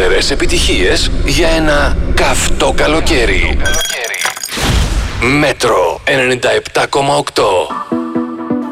τρομερές επιτυχίες για ένα καυτό καλοκαίρι. Μέτρο 97,8.